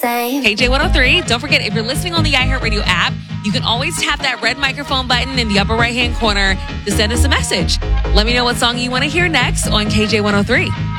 same. KJ103. Don't forget, if you're listening on the iHeartRadio app, you can always tap that red microphone button in the upper right-hand corner to send us a message. Let me know what song you want to hear next on KJ103.